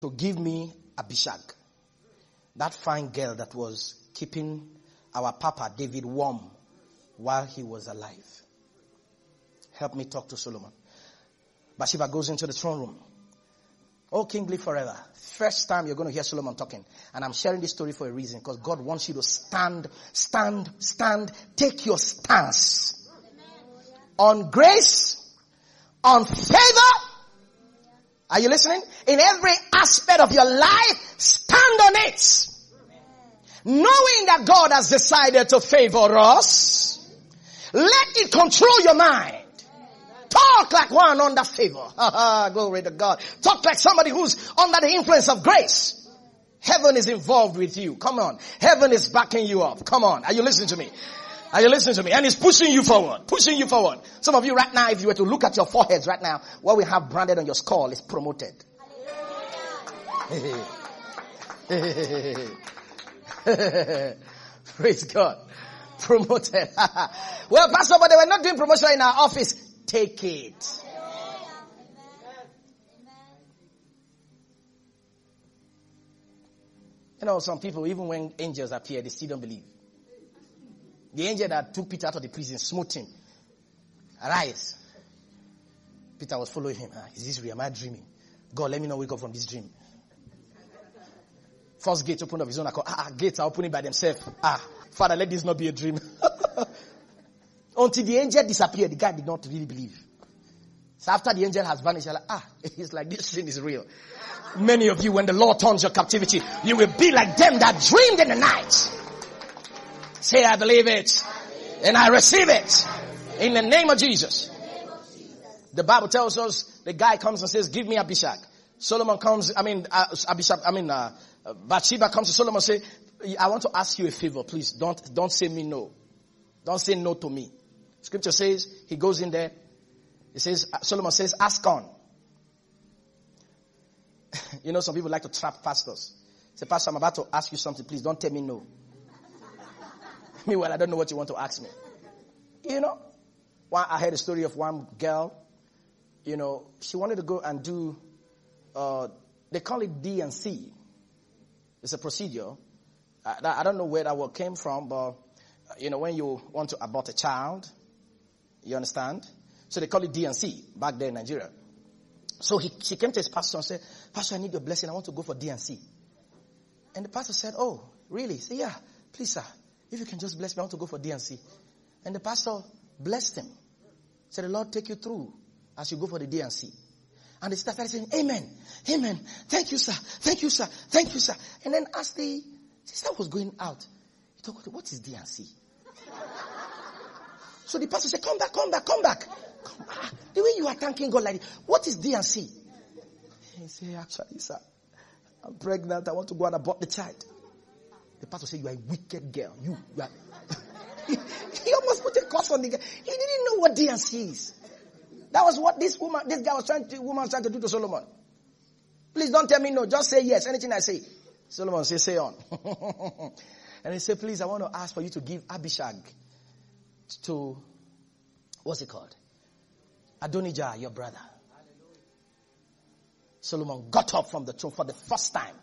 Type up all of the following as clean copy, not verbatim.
to give me Abishag, that fine girl that was keeping our Papa David warm while he was alive. Help me talk to Solomon. Bathsheba goes into the throne room. Oh, King live forever. First time you're going to hear Solomon talking. And I'm sharing this story for a reason. Because God wants you to stand. Take your stance. On grace. On favor. Are you listening? In every aspect of your life, stand on it. Knowing that God has decided to favor us, let it control your mind. Talk like one under favor. Glory to God. Talk like somebody who's under the influence of grace. Heaven is involved with you. Come on. Heaven is backing you up. Come on. Are you listening to me? Are you listening to me? And it's pushing you forward. Pushing you forward. Some of you right now, if you were to look at your foreheads right now, what we have branded on your skull is promoted. Praise God. Promoted. Well, Pastor, but they were not doing promotion in our office. Take it. You know, some people, even when angels appear, they still don't believe. The angel that took Peter out of the prison smote him. Arise. Peter was following him. Is this real? Am I dreaming? God, let me not wake up from this dream. First gate opened of his own accord. Gates are opening by themselves. Father, let this not be a dream. Until the angel disappeared, the guy did not really believe. So after the angel has vanished, you're like, it's like this thing is real. Many of you, when the Lord turns your captivity, you will be like them that dreamed in the night. Say, I believe it. And I receive it. In the name of Jesus. The Bible tells us the guy comes and says, give me Abishag. Solomon comes, Bathsheba comes to Solomon and say, I want to ask you a favor. Please don't say me no. Don't say no to me. Scripture says, he goes in there. It says, Solomon says, ask on. You know, some people like to trap pastors. Say, Pastor, I'm about to ask you something. Please don't tell me no. Meanwhile, I don't know what you want to ask me. You know, I heard a story of one girl. You know, she wanted to go and do, they call it D&C. It's a procedure. I don't know where that word came from, but, you know, when you want to abort a child, you understand? So they call it D&C back there in Nigeria. So she came to his pastor and said, Pastor, I need your blessing. I want to go for D&C. And the pastor said, oh, really? He said, yeah, please, sir. If you can just bless me, I want to go for D&C. And the pastor blessed him. Said, the Lord take you through as you go for the D&C. And the sister started saying, amen, amen. Thank you, sir. Thank you, sir. Thank you, sir. And then as the sister was going out, he told her, what is D&C? So the pastor said, come back. The way you are thanking God like this, what is D&C? He said, actually, sir, I'm pregnant. I want to go and abort the child. The pastor said, you are a wicked girl. You are. He almost put a curse on the girl. He didn't know what D&C is. That was what this woman was trying to do to Solomon. Please don't tell me no. Just say yes. Anything I say. Solomon said, say on. And he said, please, I want to ask for you to give Abishag to, what's it called? Adonijah, your brother. Solomon got up from the throne for the first time.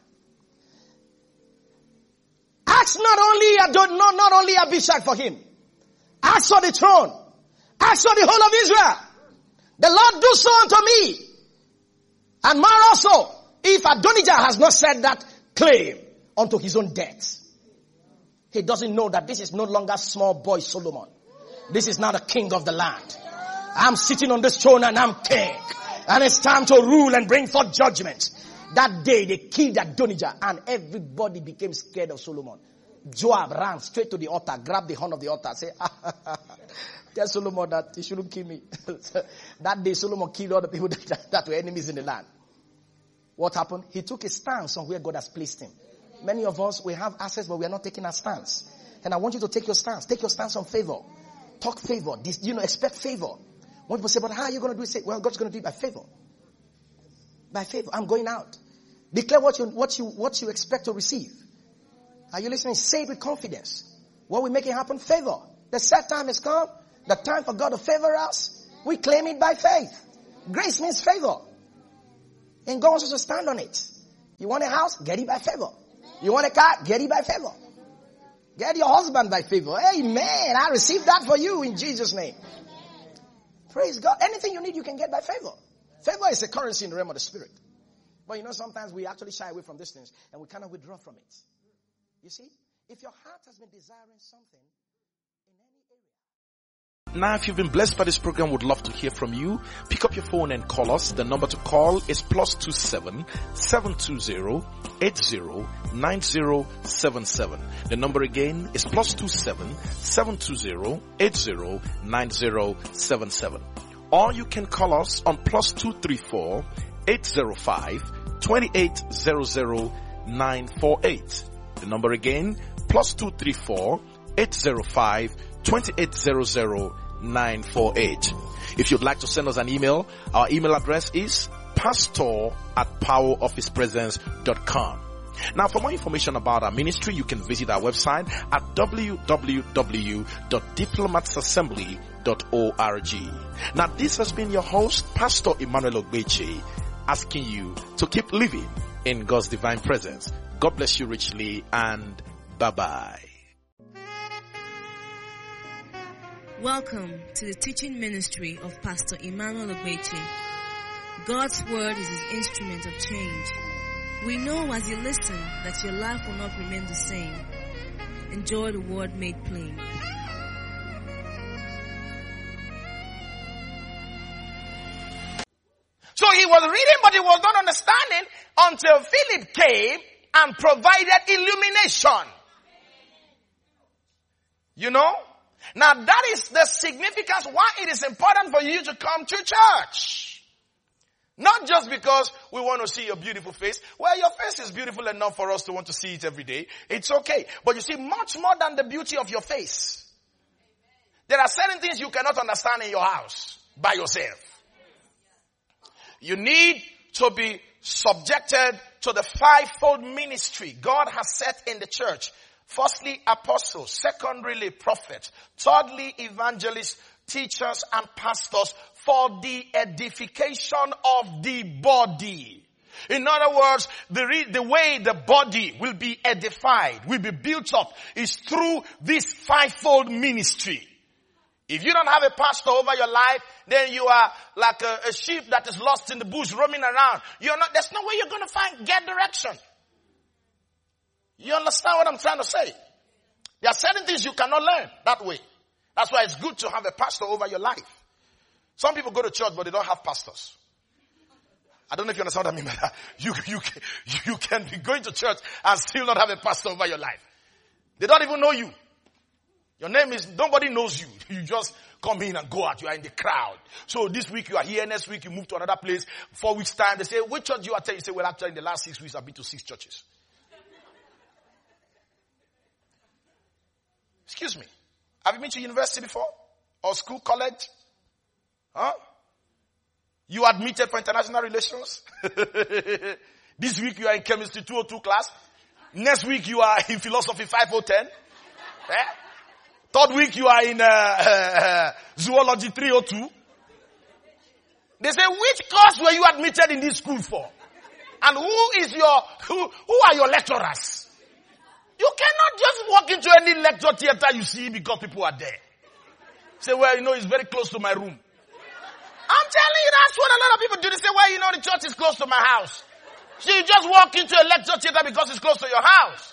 Ask not only Abishag for him. Ask for the throne. Ask for the whole of Israel. The Lord do so unto me. And more also, if Adonijah has not said that claim unto his own death. He doesn't know that this is no longer small boy Solomon. This is now the king of the land. I'm sitting on this throne and I'm king. And it's time to rule and bring forth judgment. That day they killed Adonijah and everybody became scared of Solomon. Joab ran straight to the altar, grabbed the horn of the altar, said, tell Solomon that he shouldn't kill me. That day Solomon killed all the people that were enemies in the land. What happened? He took a stance on where God has placed him. Many of us, we have access, but we are not taking our stance. And I want you to take your stance. Take your stance on favor. Talk favor. Expect favor. When people say, but how are you going to do it? Say, well, God's going to do it by favor. By favor. I'm going out. Declare what you expect to receive. Are you listening? Say it with confidence. What will make it happen? Favor. The set time has come. The time for God to favor us. We claim it by faith. Grace means favor. And God wants us to stand on it. You want a house? Get it by favor. You want a car? Get it by favor. Get your husband by favor. Amen. I receive that for you in Jesus' name. Praise God. Anything you need, you can get by favor. Favor is a currency in the realm of the spirit. But sometimes we actually shy away from these things and we kind of withdraw from it. You see, if your heart has been desiring something in any area. Now, if you've been blessed by this program, would love to hear from you. Pick up your phone and call us. The number to call is +27 720 80 9077. The number again is +27 720 80 9077. Or you can call us on +234 805 2800 948. The number again, +234 805 2800 948. If you'd like to send us an email, our email address is pastor@powerofhispresence.com. Now, for more information about our ministry, you can visit our website at www.diplomatsassembly.org. Now, this has been your host, Pastor Emmanuel Ogbeche, asking you to keep living in God's divine presence. God bless you richly, and bye-bye. Welcome to the teaching ministry of Pastor Emmanuel Ogbeche. God's word is his instrument of change. We know as you listen that your life will not remain the same. Enjoy the word made plain. So he was reading, but he was not understanding until Philip came and provided illumination. Now that is the significance why it is important for you to come to church. Not just because we want to see your beautiful face. Well, your face is beautiful enough for us to want to see it every day. It's okay. But you see, much more than the beauty of your face, there are certain things you cannot understand in your house by yourself. You need to be subjected to the fivefold ministry God has set in the church. Firstly, apostles. Secondly, prophets. Thirdly, evangelists, teachers, and pastors for the edification of the body. In other words, the way the body will be edified, will be built up, is through this fivefold ministry. If you don't have a pastor over your life, then you are like a sheep that is lost in the bush roaming around. There's no way you're going to get direction. You understand what I'm trying to say? There are certain things you cannot learn that way. That's why it's good to have a pastor over your life. Some people go to church, but they don't have pastors. I don't know if you understand what I mean by that. You can be going to church and still not have a pastor over your life. They don't even know you. Your name is, nobody knows you. You just come in and go out. You are in the crowd. So this week you are here. Next week you move to another place. 4 weeks time, they say, which church you attend? You say, well, actually in the last 6 weeks I've been to 6 churches. Excuse me. Have you been to university before? Or school, college? Huh? You admitted for international relations? This week you are in chemistry 202 class. Next week you are in philosophy 5010. Third week you are in zoology 302. They say, which course were you admitted in this school for? And who are your lecturers? You cannot just walk into any lecture theater you see because people are there. Say, well, it's very close to my room. I'm telling you, that's what a lot of people do. They say, well, the church is close to my house. So you just walk into a lecture theater because it's close to your house.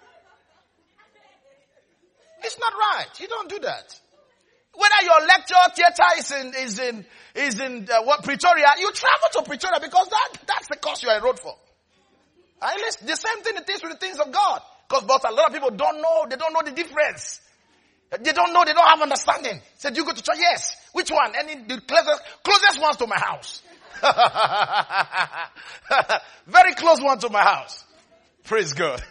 It's not right. You don't do that. Whether your lecture theater is in Pretoria, you travel to Pretoria because that's the course you are enrolled for. And the same thing it is with the things of God. But a lot of people don't know. They don't know the difference. They don't know. They don't have understanding. Said, you go to church? Yes. Which one? And the closest ones to my house. Very close one to my house. Praise God.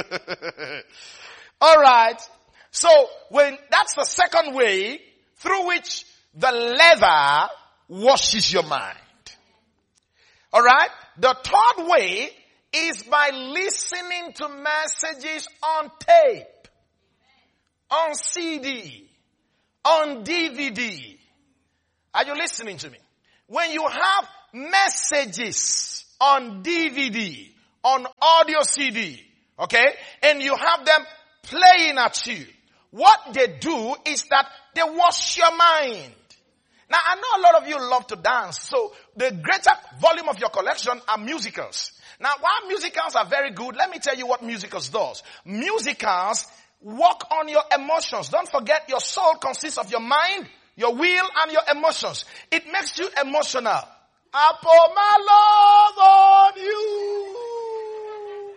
All right. So that's the second way through which the leather washes your mind. All right. The third way is by listening to messages on tape, on CD, on DVD. Are you listening to me? When you have messages on DVD on audio CD, okay, and you have them playing at you, what they do is that they wash your mind. Now, I know a lot of you love to dance, so the greater volume of your collection are musicals. Now, while musicals are very good, let me tell you what musicals does. Musicals work on your emotions. Don't forget, your soul consists of your mind, your will, and your emotions. It makes you emotional. I pour my love on you.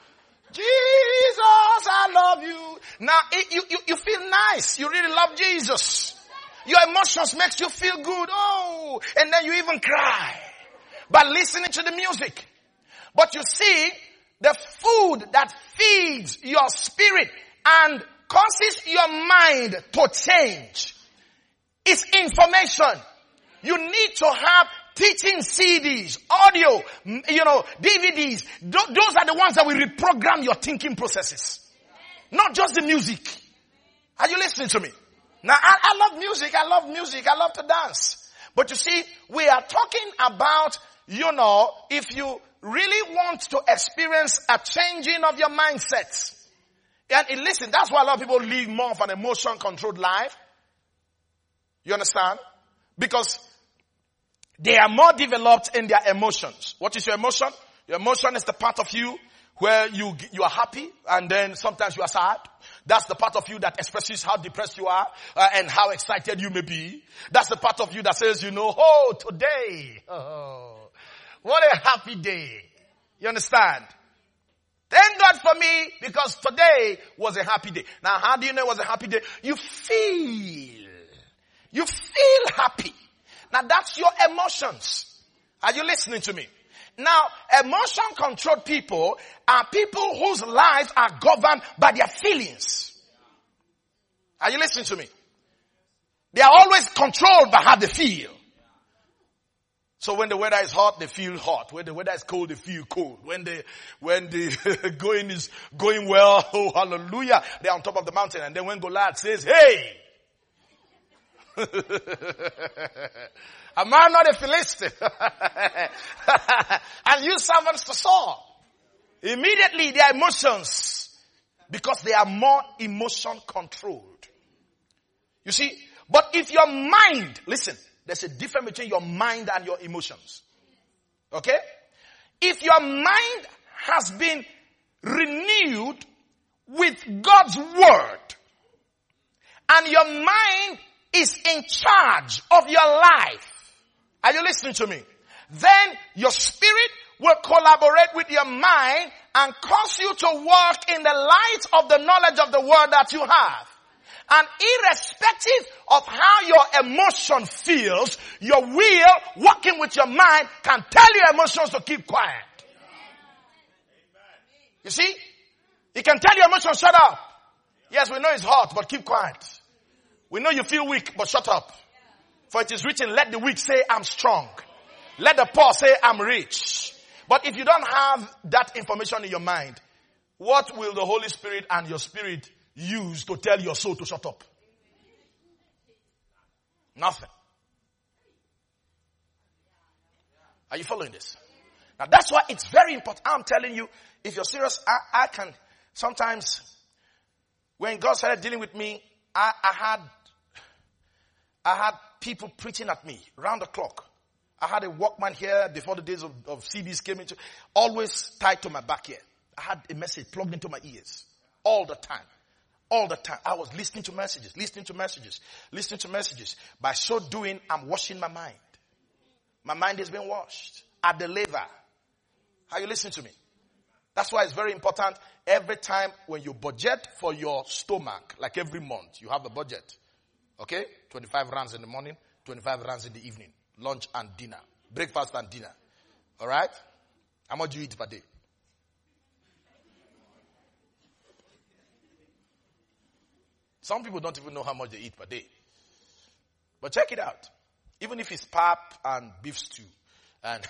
Jesus, I love you. Now, you feel nice. You really love Jesus. Your emotions makes you feel good. Oh, and then you even cry by listening to the music. But you see, the food that feeds your spirit and causes your mind to change is information. You need to have teaching CDs, audio, DVDs. Those are the ones that will reprogram your thinking processes. Not just the music. Are you listening to me? Now, I love music. I love to dance. But you see, we are talking about, if you really want to experience a changing of your mindset. And listen, that's why a lot of people live more of an emotion-controlled life. You understand? Because they are more developed in their emotions. What is your emotion? Your emotion is the part of you where you are happy and then sometimes you are sad. That's the part of you that expresses how depressed you are and how excited you may be. That's the part of you that says, today, what a happy day. You understand? Thank God for me because today was a happy day. Now, how do you know it was a happy day? You feel happy. Now, that's your emotions. Are you listening to me? Now, emotion-controlled people are people whose lives are governed by their feelings. Are you listening to me? They are always controlled by how they feel. So when the weather is hot, they feel hot. When the weather is cold, they feel cold. When the going is going well, oh hallelujah, they're on top of the mountain. And then when Goliath says, hey, am I not a Philistine? And you servants to Saul. Immediately their emotions, because they are more emotion controlled. You see, but if your mind, listen, there's a difference between your mind and your emotions. Okay? If your mind has been renewed with God's word, and your mind is in charge of your life, are you listening to me? Then your spirit will collaborate with your mind and cause you to walk in the light of the knowledge of the word that you have. And irrespective of how your emotion feels, your will, working with your mind, can tell your emotions to keep quiet. You see? It can tell your emotions, shut up. Yes, we know it's hot, but keep quiet. We know you feel weak, but shut up. For it is written, let the weak say, I'm strong. Let the poor say, I'm rich. But if you don't have that information in your mind, what will the Holy Spirit and your spirit use to tell your soul to shut up? Nothing. Are you following this? Now that's why it's very important. I'm telling you, if you're serious, I can sometimes, when God started dealing with me, I had people preaching at me round the clock. I had a Walkman here before the days of CDs came into, always tied to my back here. I had a message plugged into my ears all the time. All the time. I was listening to messages. By so doing, I'm washing my mind. My mind has been washed at the laver. Are you listening to me? That's why it's very important every time when you budget for your stomach, like every month, you have a budget. Okay? 25 rands in the morning, 25 rands in the evening. Lunch and dinner. Breakfast and dinner. Alright? How much do you eat per day? Some people don't even know how much they eat per day. But check it out. Even if it's pap and beef stew. And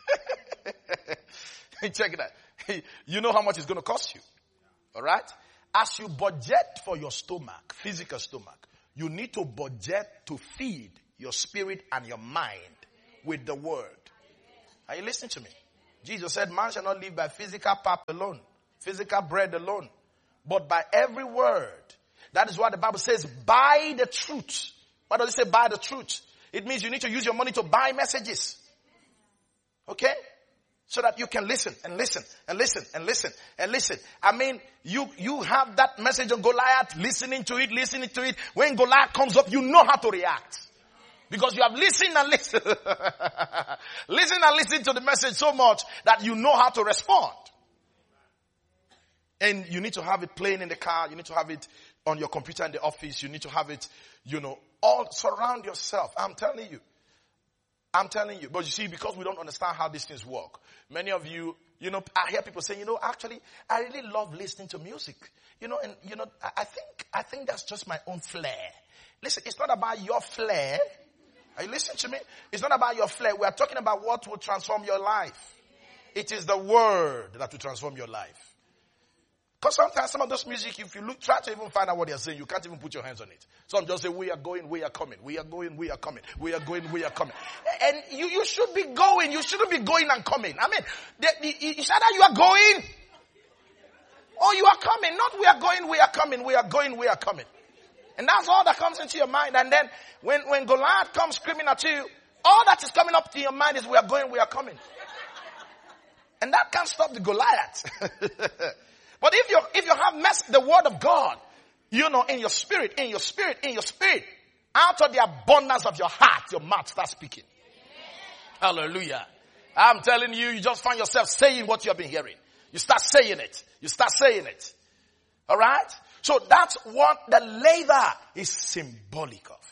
check it out. You know how much it's going to cost you. Alright? As you budget for your stomach, physical stomach, you need to budget to feed your spirit and your mind with the word. Are you listening to me? Jesus said, man shall not live by physical pap alone, physical bread alone, but by every word. That is what the Bible says, buy the truth. Why does it say buy the truth? It means you need to use your money to buy messages. Okay? So that you can listen and listen and listen and listen and listen. I mean, you have that message of Goliath, listening to it. When Goliath comes up, you know how to react. Because you have listened and listened. Listen and listen to the message so much that you know how to respond. And you need to have it playing in the car. You need to have it on your computer in the office. You need to have it, all surround yourself. I'm telling you. But you see, because we don't understand how these things work, many of you, I hear people saying, actually, I really love listening to music. I think that's just my own flair. Listen, it's not about your flair. Are you listening to me? It's not about your flair. We are talking about what will transform your life. It is the word that will transform your life. Because sometimes some of those music, if you try to even find out what they're saying, you can't even put your hands on it. Some just say, we are going, we are coming. We are going, we are coming. We are going, we are coming. And you should be going. You shouldn't be going and coming. I mean, it's either you are going or you are coming. Not we are going, we are coming. We are going, we are coming. And that's all that comes into your mind. And then when Goliath comes screaming at you, all that is coming up to your mind is we are going, we are coming. And that can't stop the Goliath. But if you have the word of God, in your spirit, out of the abundance of your heart, your mouth starts speaking. Hallelujah. I'm telling you, you just find yourself saying what you have been hearing. You start saying it. All right? So that's what the laver is symbolic of.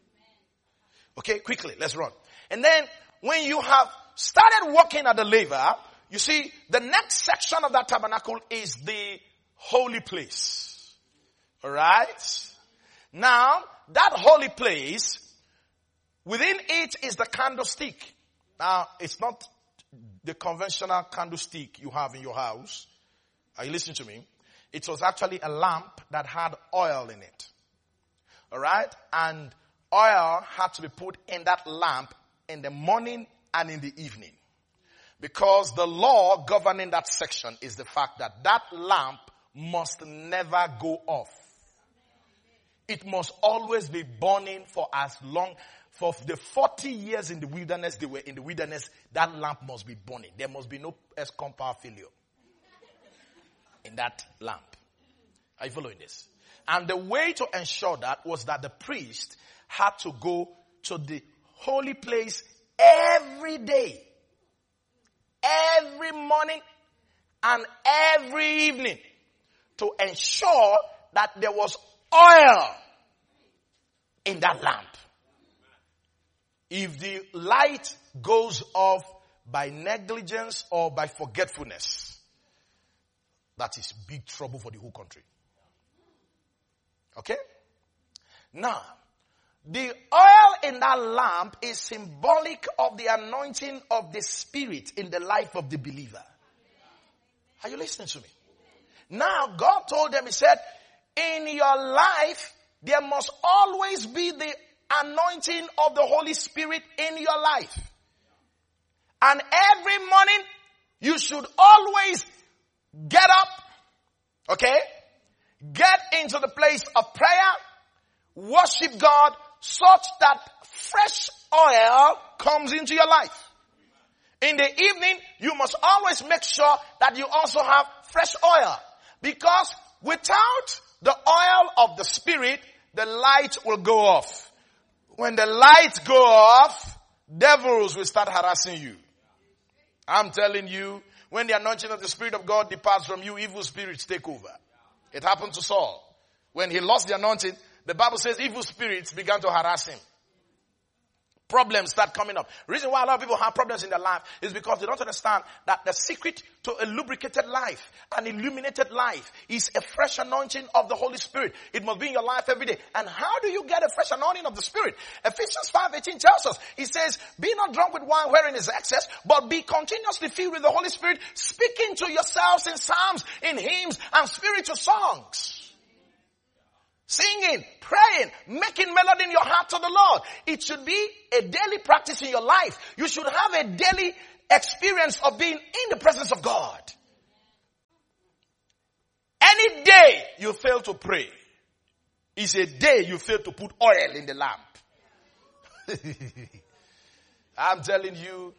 Okay, quickly, let's run. And then when you have started working at the laver, you see, the next section of that tabernacle is the holy place. Alright? Now, that holy place, within it is the candlestick. Now, it's not the conventional candlestick you have in your house. Are you listening to me? It was actually a lamp that had oil in it. Alright? And oil had to be put in that lamp in the morning and in the evening. Because the law governing that section is the fact that that lamp must never go off. It must always be burning for the 40 years in the wilderness they were in the wilderness, that lamp must be burning. There must be no ESCOM power failure in that lamp. Are you following this? And the way to ensure that was that the priest had to go to the holy place every day. Every morning and every evening to ensure that there was oil in that lamp. If the light goes off by negligence or by forgetfulness, that is big trouble for the whole country. Okay? Now, the oil in that lamp is symbolic of the anointing of the Spirit in the life of the believer. Are you listening to me? Now, God told them, He said, in your life, there must always be the anointing of the Holy Spirit in your life. And every morning, you should always get up, okay? Get into the place of prayer, worship God, such that fresh oil comes into your life. In the evening, you must always make sure that you also have fresh oil. Because without the oil of the Spirit, the light will go off. When the light go off, devils will start harassing you. I'm telling you, when the anointing of the Spirit of God departs from you, evil spirits take over. It happened to Saul. When he lost the anointing, the Bible says evil spirits began to harass him. Problems start coming up. The reason why a lot of people have problems in their life is because they don't understand that the secret to a lubricated life, an illuminated life, is a fresh anointing of the Holy Spirit. It must be in your life every day. And how do you get a fresh anointing of the Spirit? Ephesians 5:18 tells us, it says, be not drunk with wine wherein is excess, but be continuously filled with the Holy Spirit, speaking to yourselves in psalms, in hymns, and spiritual songs. Singing, praying, making melody in your heart to the Lord. It should be a daily practice in your life. You should have a daily experience of being in the presence of God. Any day you fail to pray is a day you fail to put oil in the lamp. I'm telling you.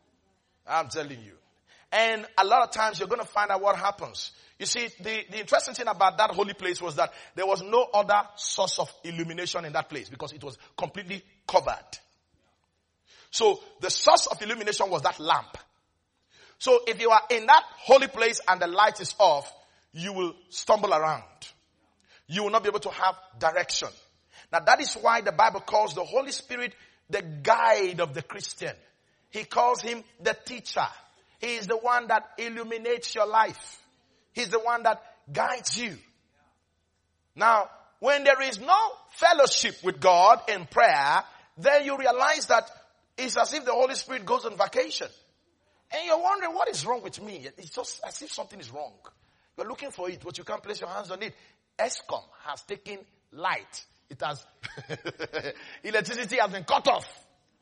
And a lot of times you're going to find out what happens. You see, the interesting thing about that holy place was that there was no other source of illumination in that place because it was completely covered. So the source of illumination was that lamp. So if you are in that holy place and the light is off, you will stumble around. You will not be able to have direction. Now that is why the Bible calls the Holy Spirit the guide of the Christian. He calls him the teacher. He is the one that illuminates your life. He's the one that guides you. Now, when there is no fellowship with God in prayer, then you realize that it's as if the Holy Spirit goes on vacation. And you're wondering, what is wrong with me? It's just as if something is wrong. You're looking for it, but you can't place your hands on it. ESCOM has taken light. It has, electricity has been cut off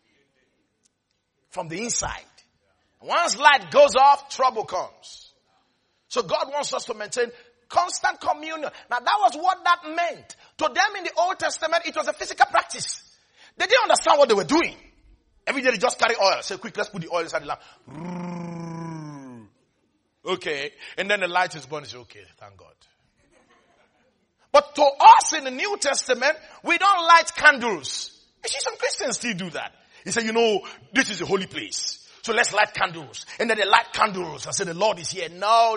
from the inside. Once light goes off, trouble comes. So God wants us to maintain constant communion. Now that was what that meant. To them in the Old Testament, it was a physical practice. They didn't understand what they were doing. Every day they just carry oil. Say, quick, let's put the oil inside the lamp. Okay. And then the light is burning. Say, okay, thank God. But to us in the New Testament, we don't light candles. You see, some Christians still do that. They say, this is a holy place. So let's light candles. And then they light candles and say, the Lord is here. No.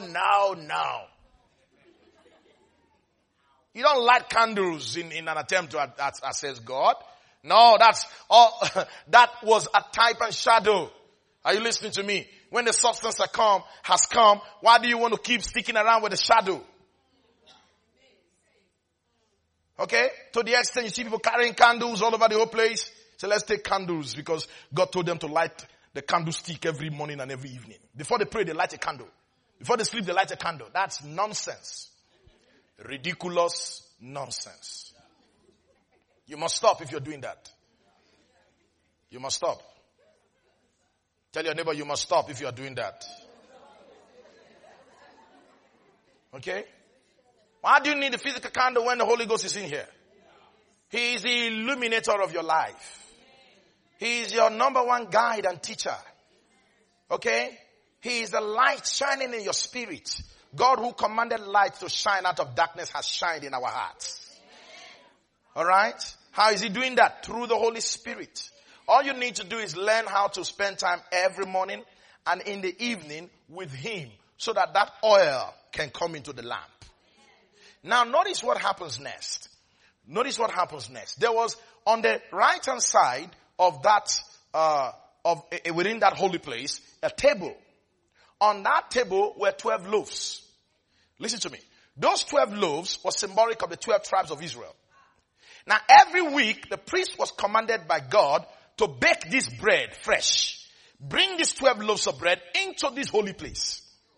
You don't light candles in an attempt to access God. No, that's all. That was a type and shadow. Are you listening to me? When the substance has come, why do you want to keep sticking around with the shadow? Okay? To the extent you see people carrying candles all over the whole place. So let's take candles because God told them to light the candlestick every morning and every evening. Before they pray, they light a candle. Before they sleep, they light a candle. That's nonsense. Ridiculous nonsense. You must stop if you're doing that. You must stop. Tell your neighbor you must stop if you are doing that. Okay? Why do you need a physical candle when the Holy Ghost is in here? He is the illuminator of your life. He is your number one guide and teacher. Okay? He is the light shining in your spirit. God who commanded light to shine out of darkness has shined in our hearts. Alright? How is he doing that? Through the Holy Spirit. All you need to do is learn how to spend time every morning and in the evening with him so that that oil can come into the lamp. Now notice what happens next. There was on the right hand side of that, within that holy place, a table. On that table were 12 loaves. Listen to me. Those 12 loaves were symbolic of the 12 tribes of Israel. Now every week, the priest was commanded by God to bake this bread fresh. Bring these 12 loaves of bread into this holy place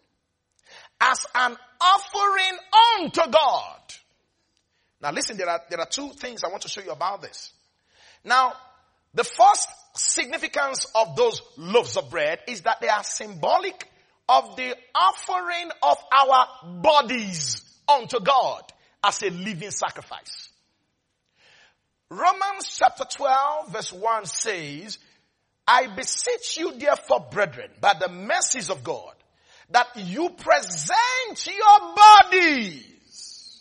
as an offering unto God. Now listen, there are two things I want to show you about this. Now, the first significance of those loaves of bread is that they are symbolic of the offering of our bodies unto God as a living sacrifice. Romans chapter 12 verse 1 says, I beseech you therefore, brethren, by the mercies of God, that you present your bodies.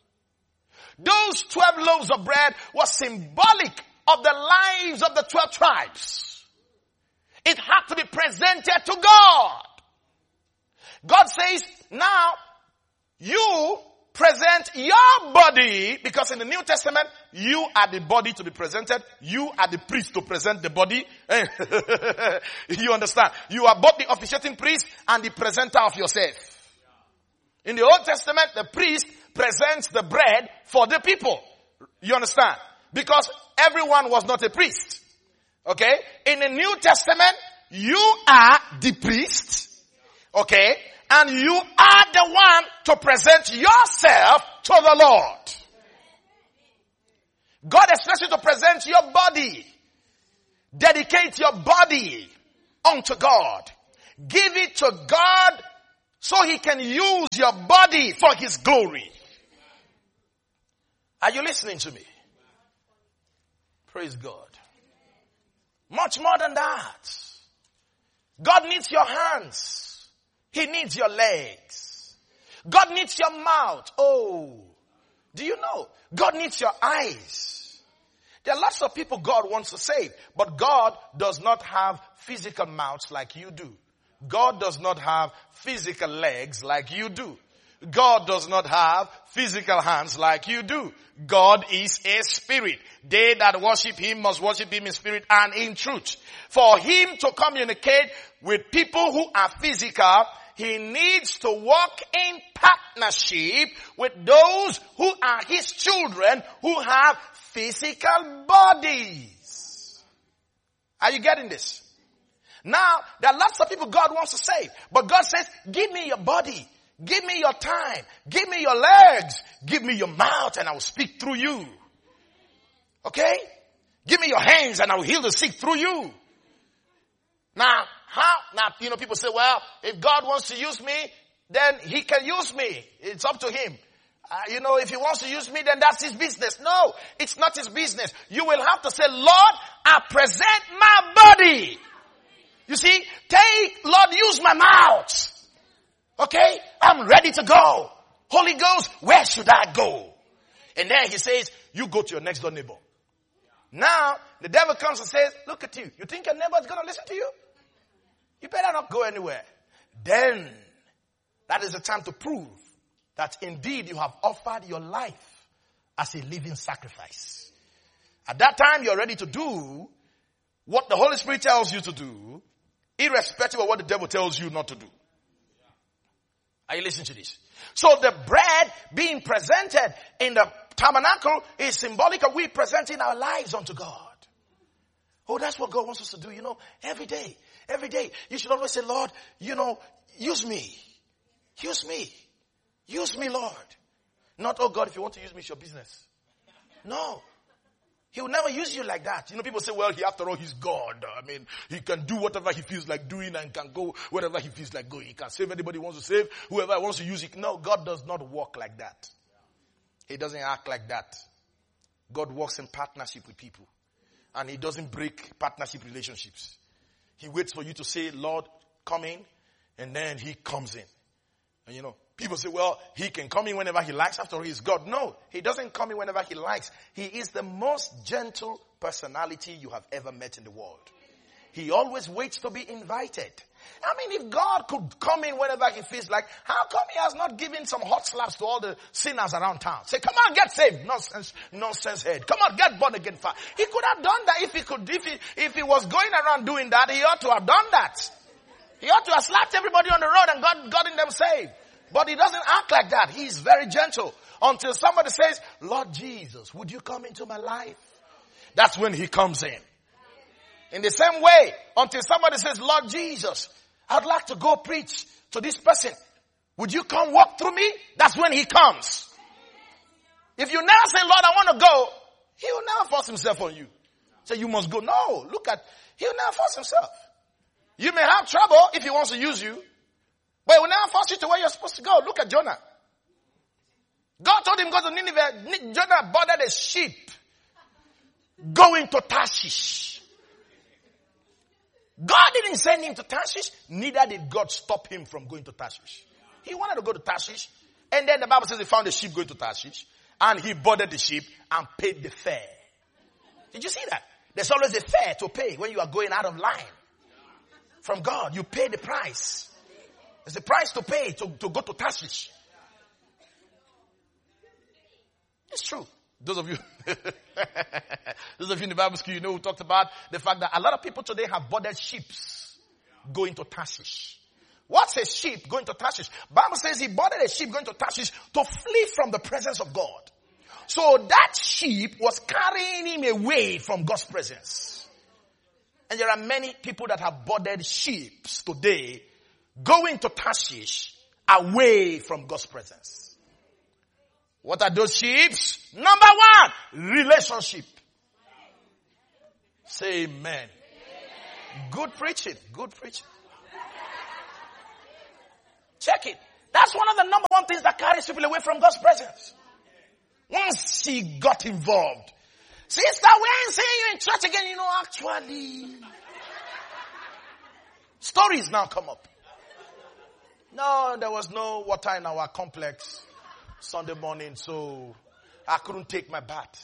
Those 12 loaves of bread were symbolic of the lives of the 12 tribes. It had to be presented to God. God says, now you present your body, because in the New Testament, you are the body to be presented. You are the priest to present the body. You understand? You are both the officiating priest and the presenter of yourself. In the Old Testament, the priest presents the bread for the people. You understand? Because everyone was not a priest. Okay? In the New Testament, you are the priest. Okay? And you are the one to present yourself to the Lord. God expects you to present your body. Dedicate your body unto God Give it to God so He can use your body for His glory. Are you listening to me? Praise God. Much more than that. God needs your hands. He needs your legs. God needs your mouth. Oh, do you know? God needs your eyes. There are lots of people God wants to save, but God does not have physical mouths like you do. God does not have physical legs like you do. God does not have physical hands like you do. God is a spirit. They that worship Him must worship Him in spirit and in truth. For Him to communicate with people who are physical, He needs to walk in partnership with those who are His children who have physical bodies. Are you getting this? Now, there are lots of people God wants to save, but God says, give me your body. Give me your time. Give me your legs. Give me your mouth and I will speak through you. Okay? Give me your hands and I will heal the sick through you. Now, people say, well, if God wants to use me, then He can use me. It's up to Him. If He wants to use me, then that's His business. No, it's not His business. You will have to say, Lord, I present my body. You see, Lord, use my mouth. Okay? I'm ready to go. Holy Ghost, where should I go? And then He says, you go to your next door neighbor. Now, the devil comes and says, look at you. You think your neighbor is going to listen to you? You better not go anywhere. Then, that is the time to prove that indeed you have offered your life as a living sacrifice. At that time, you're ready to do what the Holy Spirit tells you to do, irrespective of what the devil tells you not to do. Are you listening to this? So the bread being presented in the tabernacle is symbolic of we presenting our lives unto God. Oh, that's what God wants us to do, every day. Every day. You should always say, Lord, use me. Use me. Use me, Lord. Not, oh God, if you want to use me, it's your business. No. He will never use you like that. People say, well, after all, He's God. He can do whatever He feels like doing and can go wherever He feels like going. He can save anybody He wants to save, whoever He wants to use it. No, God does not walk like that. He doesn't act like that. God works in partnership with people. And He doesn't break partnership relationships. He waits for you to say, Lord, come in. And then He comes in. And people say, well, He can come in whenever He likes. After all, He's God. No, He doesn't come in whenever He likes. He is the most gentle personality you have ever met in the world. He always waits to be invited. If God could come in whenever He feels like, how come He has not given some hot slaps to all the sinners around town? Say, come on, get saved. Nonsense head. Come on, get born again fire. He could have done that if he was going around doing that. He ought to have done that. He ought to have slapped everybody on the road and gotten them saved. But He doesn't act like that. He's very gentle until somebody says, Lord Jesus, would you come into my life? That's when He comes in. In the same way, until somebody says, Lord Jesus, I'd like to go preach to this person. Would you come walk through me? That's when He comes. If you never say, Lord, I want to go, He will never force Himself on you. Say, you must go. No, He'll never force Himself. You may have trouble if He wants to use you. But He will never force you to where you're supposed to go. Look at Jonah. God told him go to Nineveh. Jonah boarded a ship going to Tarshish. God didn't send him to Tarshish. Neither did God stop him from going to Tarshish. He wanted to go to Tarshish. And then the Bible says he found a ship going to Tarshish. And he boarded the ship and paid the fare. Did you see that? There's always a fare to pay when you are going out of line. From God, you pay the price. There's a price to pay to go to Tarshish. It's true. Those of you in the Bible school, we talked about the fact that a lot of people today have boarded ships going to Tarshish. What's a ship going to Tarshish? Bible says he boarded a ship going to Tarshish to flee from the presence of God. So that ship was carrying him away from God's presence. And there are many people that have boarded ships today going to Tarshish away from God's presence. What are those ships? Number one, relationship. Say amen. Good preaching. Good preaching. Check it. That's one of the number one things that carries people away from God's presence. Once she got involved. Sister, we ain't seeing you in church again. Actually. Stories now come up. No, there was no water in our complex Sunday morning, so I couldn't take my bath.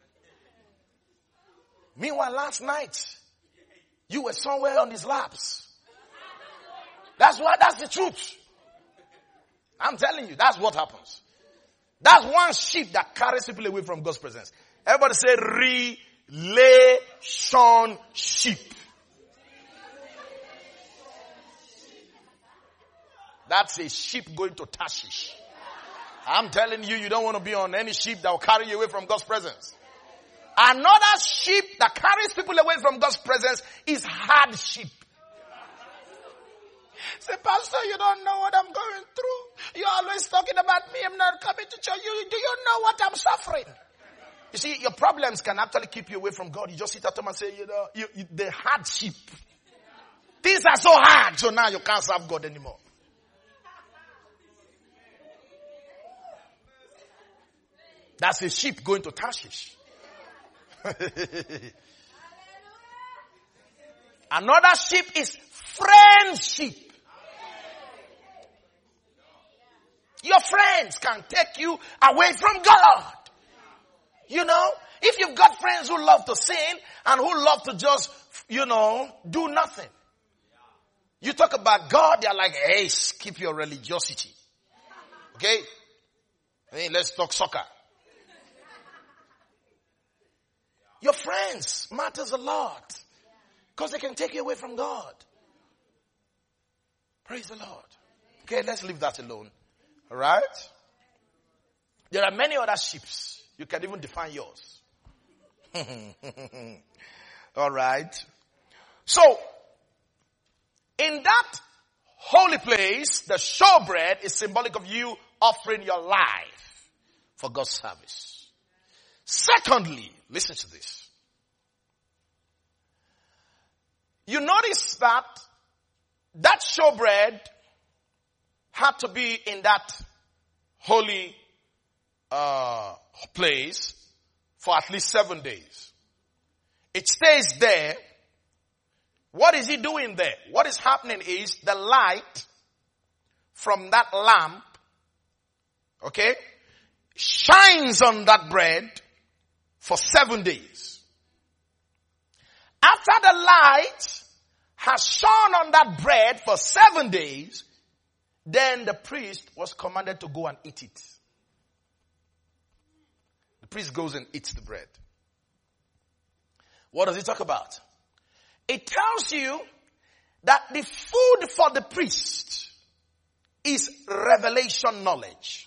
Meanwhile, last night, you were somewhere on his laps. That's the truth. I'm telling you, that's what happens. That's one sheep that carries people away from God's presence. Everybody say relationship. That's a sheep going to Tarshish. I'm telling you, you don't want to be on any sheep that will carry you away from God's presence. Another sheep that carries people away from God's presence is hardship. Say, Pastor, you don't know what I'm going through. You're always talking about me. I'm not coming to church. Do you know what I'm suffering? You see, your problems can actually keep you away from God. You just sit at home and say, the hardship. Things are so hard, so now you can't serve God anymore. That's a sheep going to Tarshish. Another sheep is friendship. Your friends can take you away from God. If you've got friends who love to sin and who love to just, do nothing. You talk about God, they're like, hey, keep your religiosity. Okay? Hey, let's talk soccer. Your friends matters a lot because they can take you away from God. Praise the Lord. Okay, let's leave that alone. All right? There are many other ships. You can even define yours. All right. So, in that holy place, the showbread is symbolic of you offering your life for God's service. Secondly, listen to this. You notice that showbread had to be in that holy place for at least 7 days. It stays there. What is he doing there? What is happening is the light from that lamp, okay, shines on that bread for 7 days. After the light has shone on that bread for 7 days, then the priest was commanded to go and eat it. The priest goes and eats the bread. What does it talk about? It tells you that the food for the priest is revelation knowledge.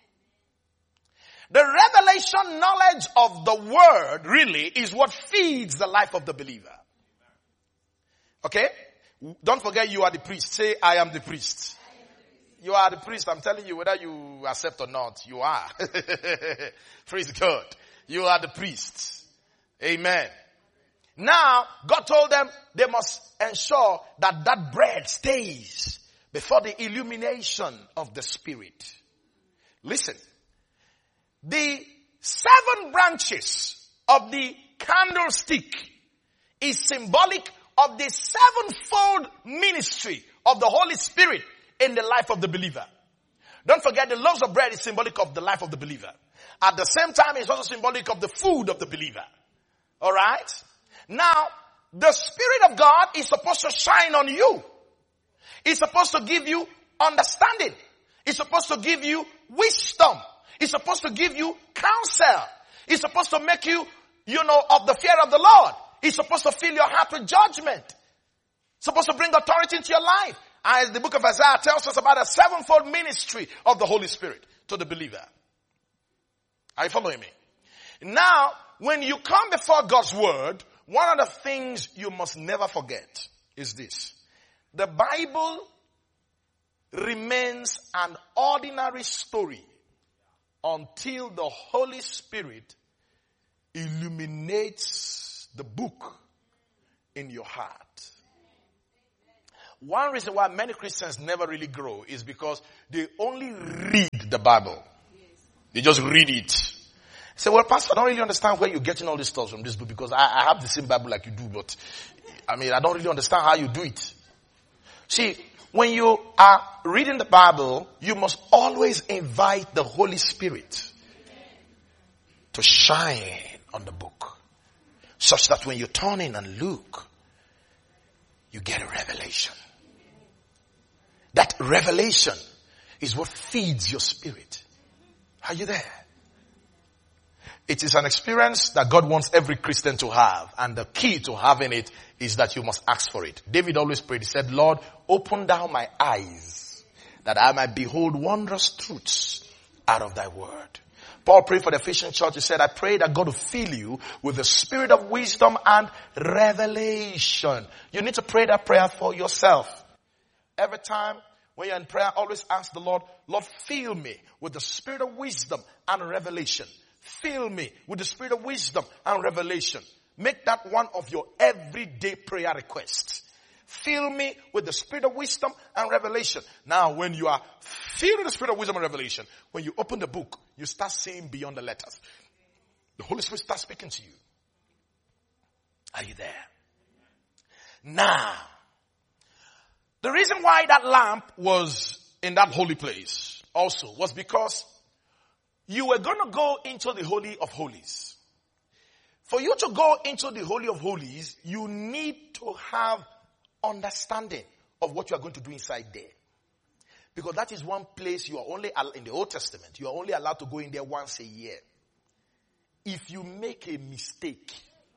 The revelation knowledge of the word really is what feeds the life of the believer. Okay? Don't forget you are the priest. Say, I am the priest. You are the priest. I'm telling you, whether you accept or not, you are. Praise God. You are the priest. Amen. Now, God told them they must ensure that that bread stays before the illumination of the Spirit. Listen. The 7 branches of the candlestick is symbolic of the 7-fold ministry of the Holy Spirit in the life of the believer. Don't forget the loaves of bread is symbolic of the life of the believer. At the same time, it's also symbolic of the food of the believer. Alright? Now, the Spirit of God is supposed to shine on you. It's supposed to give you understanding. It's supposed to give you wisdom. It's supposed to give you counsel. It's supposed to make you, of the fear of the Lord. It's supposed to fill your heart with judgment. It's supposed to bring authority into your life. As the book of Isaiah tells us about a 7-fold ministry of the Holy Spirit to the believer. Are you following me? Now, when you come before God's word, one of the things you must never forget is this. The Bible remains an ordinary story until the Holy Spirit illuminates the book in your heart. One reason why many Christians never really grow is because they only read the Bible. They just read it. Say, well, Pastor, I don't really understand where you're getting all these stuff from this book because I have the same Bible like you do, but I don't really understand how you do it. See, when you are reading the Bible, you must always invite the Holy Spirit to shine on the book, such that when you turn in and look, you get a revelation. That revelation is what feeds your spirit. Are you there? It is an experience that God wants every Christian to have. And the key to having it is that you must ask for it. David always prayed. He said, Lord, open thou my eyes that I might behold wondrous truths out of thy word. Paul prayed for the Ephesian church. He said, I pray that God will fill you with the spirit of wisdom and revelation. You need to pray that prayer for yourself. Every time when you're in prayer, always ask the Lord, Lord, fill me with the spirit of wisdom and revelation. Fill me with the spirit of wisdom and revelation. Make that one of your everyday prayer requests. Fill me with the spirit of wisdom and revelation. Now, when you are filled with the spirit of wisdom and revelation, when you open the book, you start seeing beyond the letters. The Holy Spirit starts speaking to you. Are you there? Now, the reason why that lamp was in that holy place also was because you were going to go into the Holy of Holies. For you to go into the Holy of Holies, you need to have understanding of what you are going to do inside there. Because that is one place you are only, in the Old Testament, you are only allowed to go in there once a year. If you make a mistake,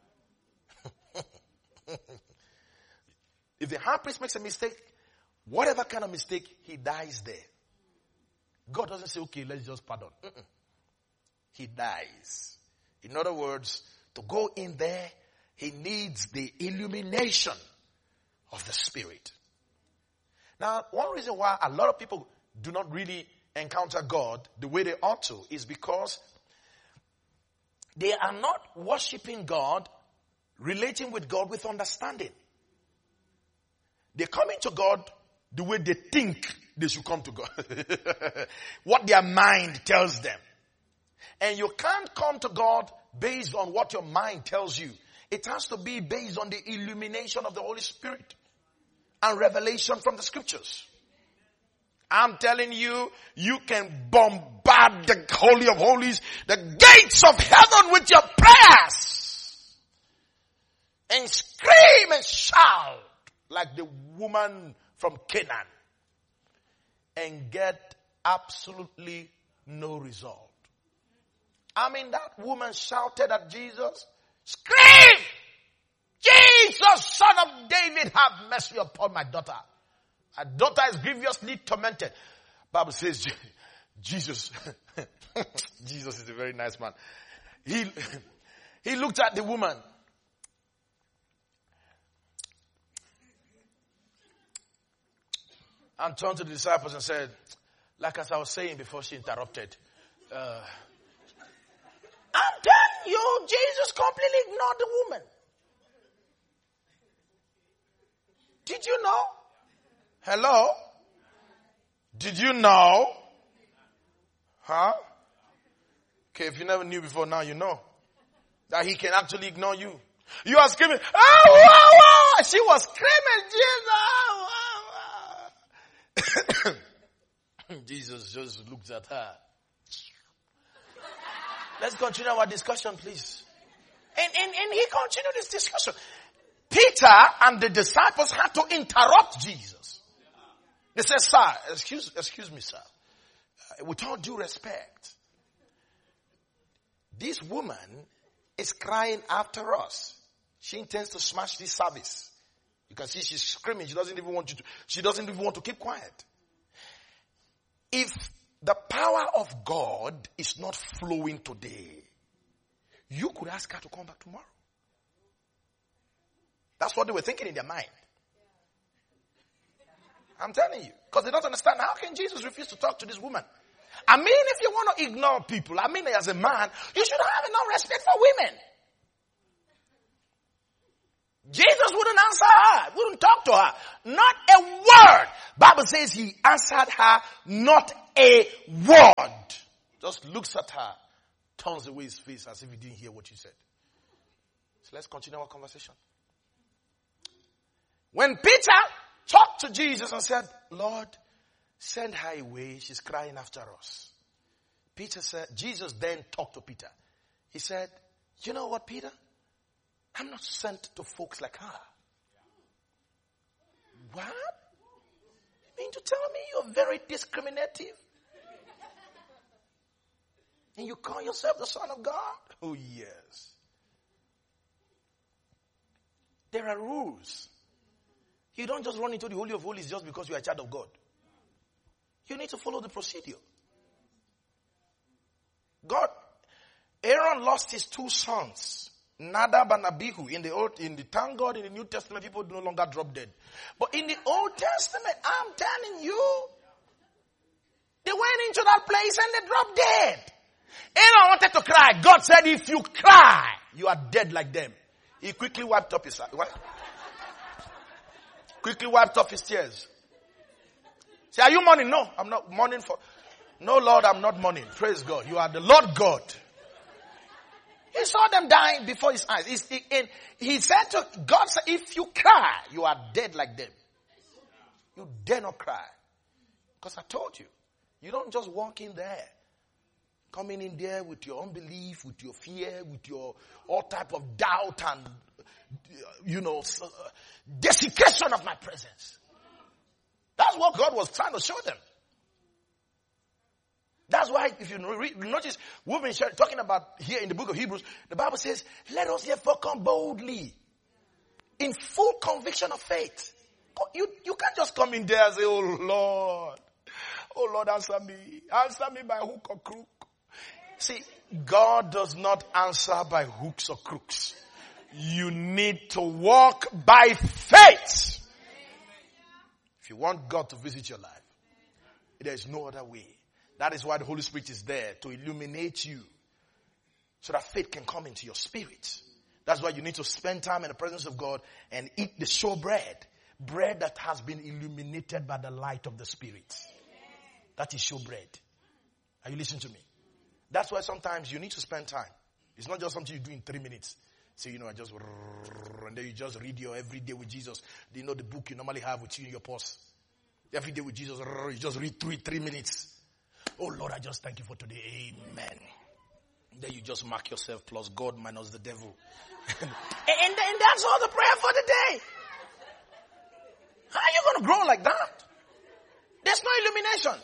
if the high priest makes a mistake, whatever kind of mistake, he dies there. God doesn't say, okay, let's just pardon. He dies. In other words, to go in there, he needs the illumination of the Spirit. Now, one reason why a lot of people do not really encounter God the way they ought to is because they are not worshiping God, relating with God with understanding. They come into God the way they think they should come to God. What their mind tells them. And you can't come to God based on what your mind tells you. It has to be based on the illumination of the Holy Spirit and revelation from the scriptures. I'm telling you, you can bombard the Holy of Holies, the gates of heaven with your prayers. And scream and shout like the woman from Canaan. And get absolutely no result. That woman shouted at Jesus, scream! Jesus, son of David, have mercy upon my daughter. My daughter is grievously tormented. Bible says Jesus, Jesus is a very nice man. He looked at the woman. And turned to the disciples and said, like as I was saying before she interrupted, I'm telling you, Jesus completely ignored the woman. Did you know? Hello? Did you know? Huh? Okay, if you never knew before, now you know. That he can actually ignore you. You are screaming, oh, wow, wow. She was screaming, Jesus. Wow, wow. Jesus just looked at her. Let's continue our discussion, please. And he continued this discussion. Peter and the disciples had to interrupt Jesus. They said, sir, excuse me, sir. With all due respect, this woman is crying after us. She intends to smash this service. You can see she's screaming. She doesn't even want to keep quiet. If the power of God is not flowing today, you could ask her to come back tomorrow. That's what they were thinking in their mind. I'm telling you. Because they don't understand, how can Jesus refuse to talk to this woman? If you want to ignore people, as a man, you should have enough respect for women. Jesus wouldn't answer her, wouldn't talk to her. Not a word. Bible says he answered her not a word. Just looks at her, turns away his face as if he didn't hear what she said. So let's continue our conversation. When Peter talked to Jesus and said, Lord, send her away. She's crying after us. Jesus then talked to Peter. He said, you know what, Peter? I'm not sent to folks like her. What? You mean to tell me you're very discriminative? And you call yourself the Son of God? Oh, yes. There are rules. You don't just run into the Holy of Holies just because you are a child of God. You need to follow the procedure. Aaron lost his two sons, Nadab and Abihu. In the thank God, in the New Testament, people no longer drop dead. But in the Old Testament, I'm telling you, they went into that place and they dropped dead. Aaron wanted to cry. God said, if you cry, you are dead like them. He quickly wiped up his Quickly wiped off his tears. Say, are you mourning? No, I'm not mourning for. No, Lord, I'm not mourning. Praise God. You are the Lord God. He saw them dying before his eyes. He said to God, if you cry, you are dead like them. You dare not cry. Because I told you, you don't just walk in there. Coming in there with your unbelief, with your fear, with your all type of doubt and, desecration of my presence. That's what God was trying to show them. That's why, if you notice, we've been talking about here in the book of Hebrews, the Bible says, let us therefore come boldly in full conviction of faith. You can't just come in there and say, oh Lord, answer me by hook or crook. See, God does not answer by hooks or crooks. You need to walk by faith. If you want God to visit your life, there is no other way. That is why the Holy Spirit is there, to illuminate you so that faith can come into your spirit. That's why you need to spend time in the presence of God and eat the sure bread that has been illuminated by the light of the Spirit. That is sure bread. Are you listening to me? That's why sometimes you need to spend time. It's not just something you do in 3 minutes. So, and then you just read your Everyday with Jesus. Do you know the book you normally have with you in your purse? Everyday with Jesus, you just read 3 minutes. Oh Lord, I just thank you for today. Amen. Then you just mark yourself plus God minus the devil. and that's all the prayer for the day. How are you going to grow like that? There's no illumination.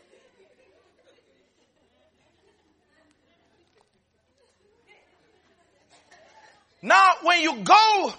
Now, when you go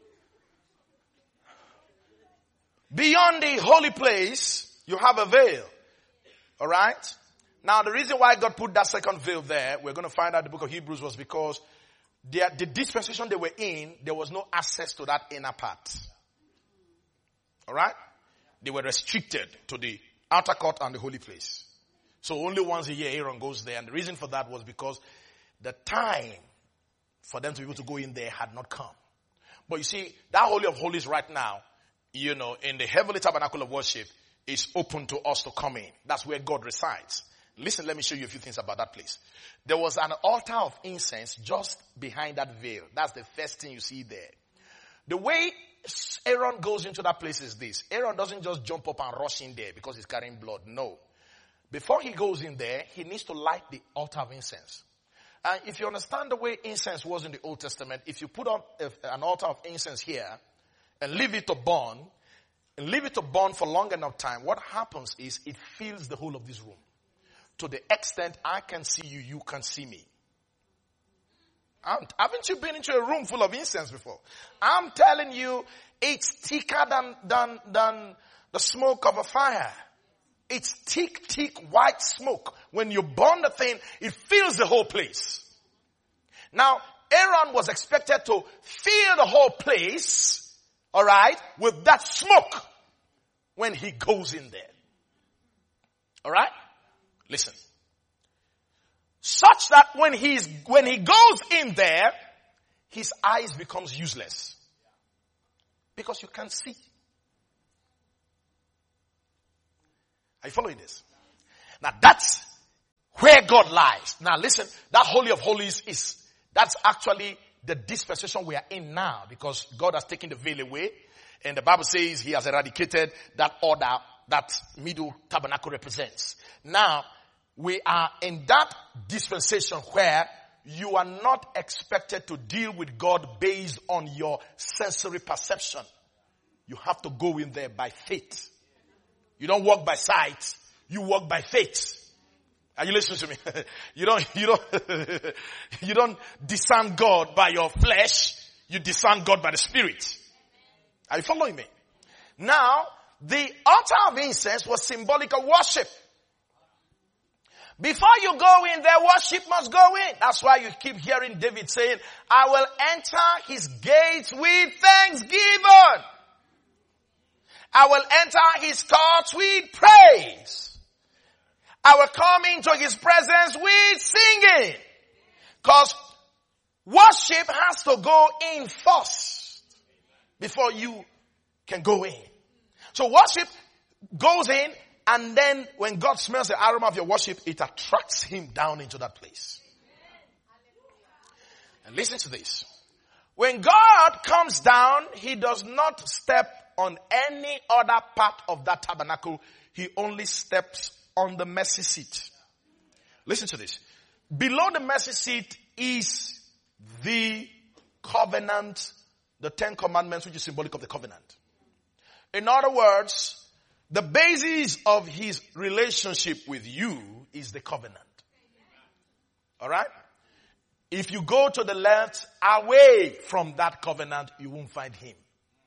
beyond the holy place, you have a veil. Alright? Now, the reason why God put that second veil there, we're going to find out in the book of Hebrews, was because the dispensation they were in, there was no access to that inner part. Alright? They were restricted to the outer court and the holy place. So only once a year Aaron goes there, and the reason for that was because the time for them to be able to go in there had not come. But you see, that Holy of Holies right now, in the heavenly tabernacle of worship, is open to us to come in. That's where God resides. Listen, let me show you a few things about that place. There was an altar of incense just behind that veil. That's the first thing you see there. The way Aaron goes into that place is this. Aaron doesn't just jump up and rush in there because he's carrying blood. No. Before he goes in there, he needs to light the altar of incense. And if you understand the way incense was in the Old Testament, if you put up an altar of incense here and leave it to burn, for long enough time, what happens is it fills the whole of this room. To the extent I can see you, you can see me. Haven't you been into a room full of incense before? I'm telling you, it's thicker than the smoke of a fire. It's thick white smoke. When you burn the thing, it fills the whole place. Now, Aaron was expected to fill the whole place, alright, with that smoke when he goes in there. Alright? Listen. Such that when he goes in there, his eyes becomes useless. Because you can't see. Are you following this? Now that's where God lies. Now listen, that Holy of Holies that's actually the dispensation we are in now, because God has taken the veil away, and the Bible says he has eradicated that order that middle tabernacle represents. Now, we are in that dispensation where you are not expected to deal with God based on your sensory perception. You have to go in there by faith. You don't walk by sight, you walk by faith. Are you listening to me? You don't discern God by your flesh. You discern God by the Spirit. Are you following me? Now, the altar of incense was symbolic of worship. Before you go in there, worship must go in. That's why you keep hearing David saying, I will enter his gates with thanksgiving. I will enter his courts with praise. I will come into his presence with singing. Because worship has to go in first before you can go in. So worship goes in, and then when God smells the aroma of your worship, it attracts him down into that place. And listen to this. When God comes down, he does not step on any other part of that tabernacle. He only steps on the mercy seat. Listen to this. Below the mercy seat is the covenant, the 10 commandments, which is symbolic of the covenant. In other words, the basis of his relationship with you is the covenant. Alright? If you go to the left, away from that covenant, you won't find him.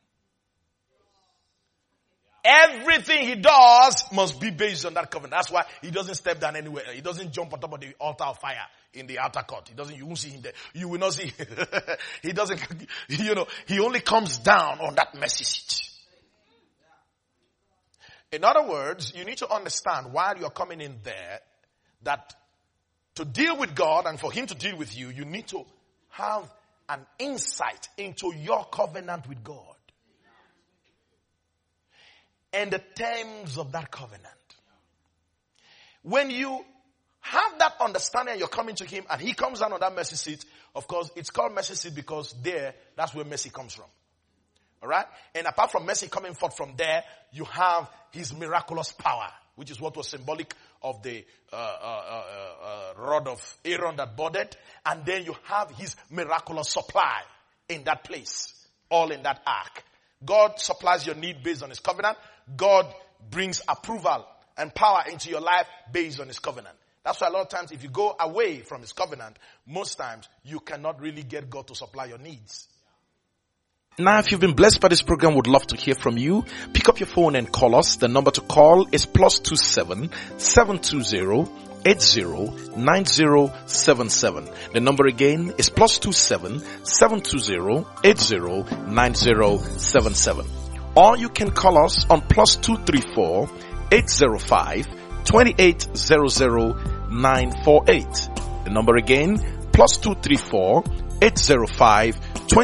Everything he does must be based on that covenant. That's why he doesn't step down anywhere. He doesn't jump on top of the altar of fire in the outer court. You won't see him there. You will not see. He doesn't, he only comes down on that mercy seat. In other words, you need to understand while you're coming in there that to deal with God and for him to deal with you, you need to have an insight into your covenant with God and the terms of that covenant. When you have that understanding and you're coming to him and he comes down on that mercy seat, of course, it's called mercy seat because that's where mercy comes from. Alright? And apart from mercy coming forth from there, you have his miraculous power, which is what was symbolic of the rod of Aaron that budded. And then you have his miraculous supply in that place, all in that ark. God supplies your need based on his covenant. God brings approval and power into your life based on his covenant. That's why a lot of times if you go away from his covenant, most times you cannot really get God to supply your needs. Now, if you've been blessed by this program, would love to hear from you. Pick up your phone and call us. The number to call is +27 720 809077. The number again is +27 720 809077. Or you can call us on +234 805 2800948. The number again, +234 805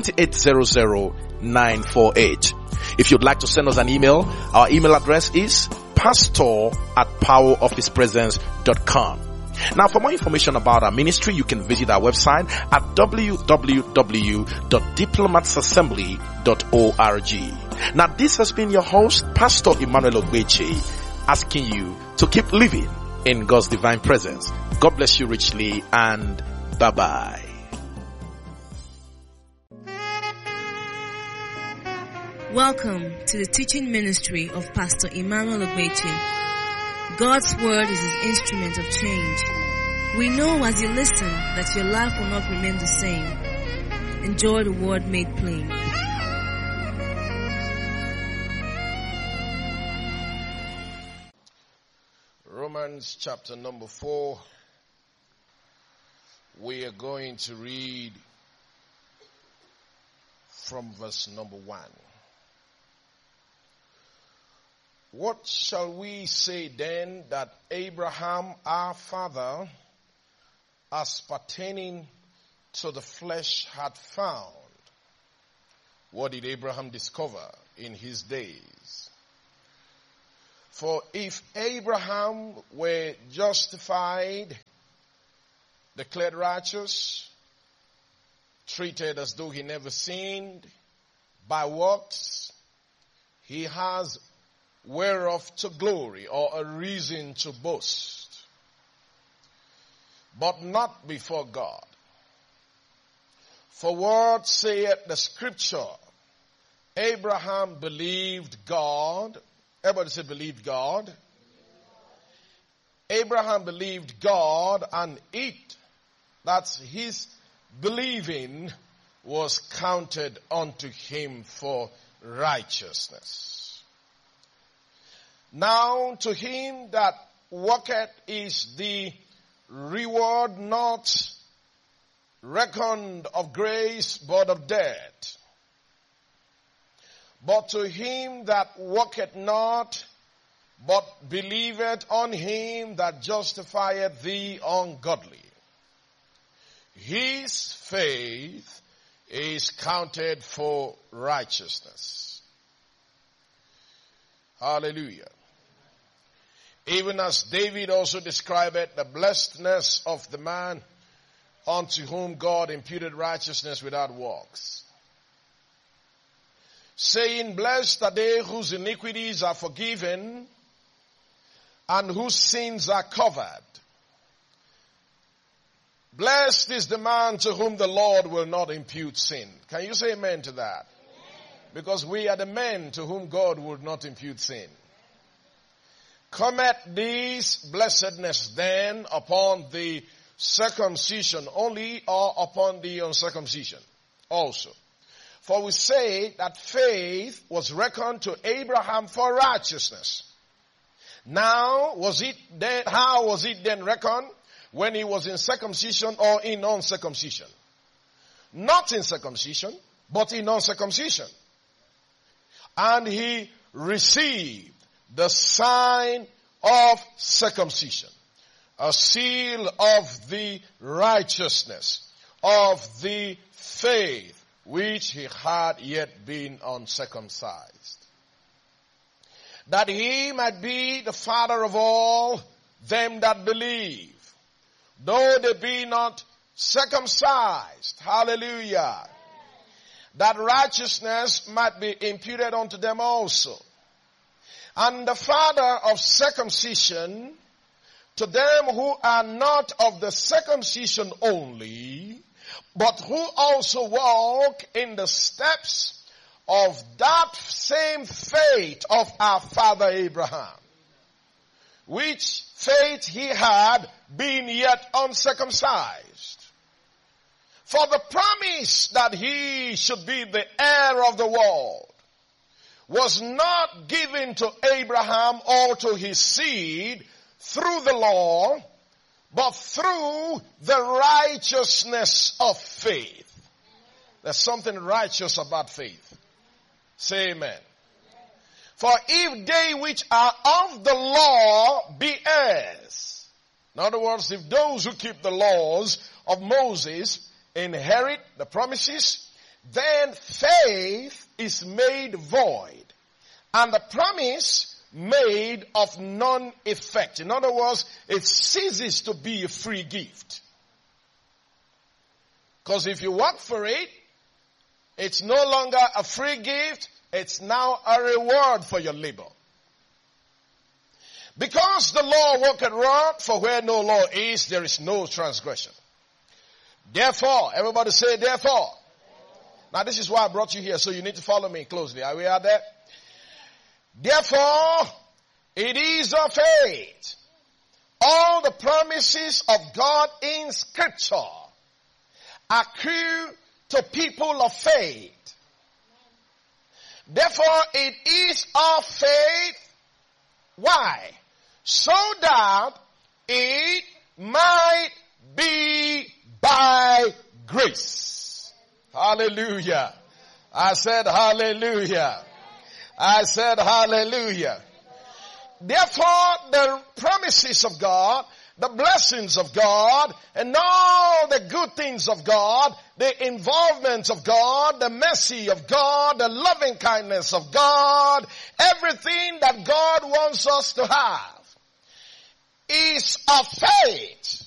2800948. If you'd like to send us an email, our email address is pastor@powerofhispresence.com. Now, for more information about our ministry, you can visit our website at www.diplomatsassembly.org. Now, this has been your host, Pastor Emmanuel Ogbeche, asking you to keep living in God's divine presence. God bless you richly, and bye-bye. Welcome to the teaching ministry of Pastor Emmanuel Ogbeche. God's word is his instrument of change. We know as you listen that your life will not remain the same. Enjoy the word made plain. Romans chapter number 4. We are going to read from verse number 1. What shall we say then that Abraham our father, as pertaining to the flesh, had found? What did Abraham discover in his days? For if Abraham were justified, declared righteous, treated as though he never sinned, by works, he has whereof to glory, or a reason to boast, but not before God. For what saith the scripture? Abraham believed God. Everybody say believed God. Abraham believed God, and that's his believing, was counted unto him for righteousness. Now to him that worketh is the reward not reckoned of grace, but of debt. But to him that worketh not, but believeth on him that justifieth the ungodly, his faith is counted for righteousness. Hallelujah. Even as David also described it, the blessedness of the man unto whom God imputed righteousness without works, saying, blessed are they whose iniquities are forgiven and whose sins are covered. Blessed is the man to whom the Lord will not impute sin. Can you say amen to that? Amen. Because we are the men to whom God would not impute sin. Cometh this blessedness then upon the circumcision only, or upon the uncircumcision also? For we say that faith was reckoned to Abraham for righteousness. Now, how was it then reckoned? When he was in circumcision or in uncircumcision? Not in circumcision, but in uncircumcision. And he received the sign of circumcision, a seal of the righteousness of the faith which he had yet been uncircumcised, that he might be the father of all them that believe, though they be not circumcised. Hallelujah. That righteousness might be imputed unto them also. And the father of circumcision to them who are not of the circumcision only, but who also walk in the steps of that same faith of our father Abraham, which faith he had being yet uncircumcised. For the promise that he should be the heir of the world was not given to Abraham or to his seed through the law, but through the righteousness of faith. There's something righteous about faith. Say amen. For if they which are of the law be heirs, in other words, if those who keep the laws of Moses inherit the promises, then faith is made void, and the promise made of none effect. In other words, it ceases to be a free gift. Because if you work for it, it's no longer a free gift, it's now a reward for your labor. Because the law worketh wrought, for where no law is, there is no transgression. Therefore, everybody say therefore. Now this is why I brought you here, so you need to follow me closely. Are we out there? Therefore, it is of faith. All the promises of God in Scripture accrue to people of faith. Therefore, it is of faith. Why? So that it might be by grace. Hallelujah. I said hallelujah. I said hallelujah. Therefore, the promises of God the blessings of God, and all the good things of God, the involvement of God, the mercy of God, the loving kindness of God, everything that God wants us to have is of faith.